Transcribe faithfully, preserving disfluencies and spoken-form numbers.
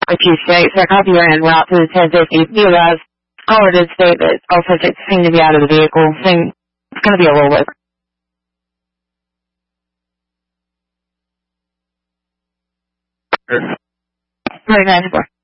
If you state, so copy your en route to the ten fifty. Be advised, caller did state that all suspects seem to be out of the vehicle. Seem, it's going to be a little bit. Very nice.